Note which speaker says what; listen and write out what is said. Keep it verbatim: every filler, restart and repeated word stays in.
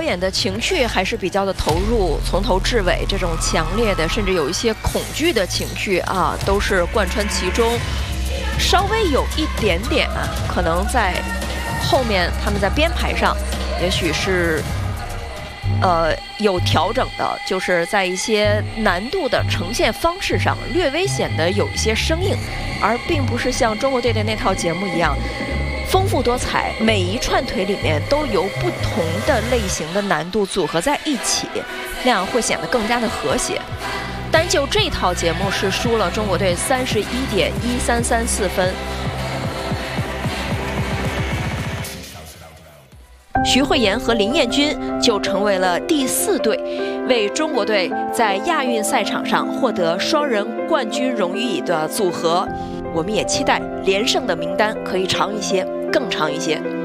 Speaker 1: 演的情绪还是比较的投入，从头至尾这种强烈的，甚至有一些恐惧的情绪啊，都是贯穿其中。稍微有一点点啊，可能在后面他们在编排上，也许是。呃，有调整的，就是在一些难度的呈现方式上，略微显得有一些生硬，而并不是像中国队的那套节目一样丰富多彩，每一串腿里面都由不同的类型的难度组合在一起，那样会显得更加的和谐。单就这套节目是输了中国队三十一点一三三四分。徐慧妍和林彦君就成为了第四队，为中国队在亚运赛场上获得双人冠军荣誉的组合。我们也期待连胜的名单可以长一些，更长一些。